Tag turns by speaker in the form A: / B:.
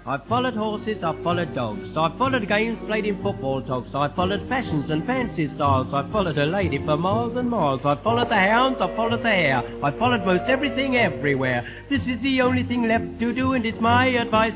A: I've followed horses, I've followed dogs, I've followed games played in football togs, I've followed fashions and fancy styles, I've followed a lady for miles and miles, I've followed the hounds, I've followed the hare, I've followed most everything everywhere. This is the only thing left to do, and it's my advice